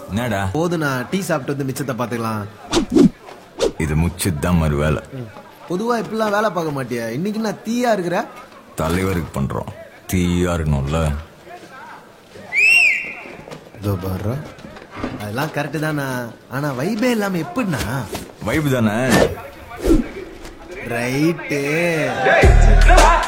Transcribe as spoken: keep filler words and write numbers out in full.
என்னடா போதுண்ணா, டீ சாப்பிட்டு வந்து மிச்சத்தை பாத்துக்கலாம். இது முச்சுதான் மறு வேலை. பொதுவா இப்பெல்லாம் வேலை பார்க்க மாட்டியா? இன்னைக்கு நான் தீயா இருக்கிற தலைவருக்கு பண்றோம், தீயா இருக்கணும்ல. அதெல்லாம் கரெக்டு தானா, ஆனா வைபே இல்லாம எப்படின்னா? வைப் தானே. ரைட்டு.